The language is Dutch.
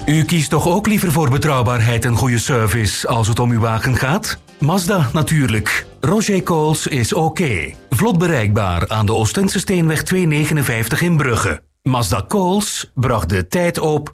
U kiest toch ook liever voor betrouwbaarheid en goede service als het om uw wagen gaat? Mazda natuurlijk. Roger Coles is oké. Vlot bereikbaar aan de Oostendse Steenweg 259 in Brugge. Mazda Coles bracht de tijd op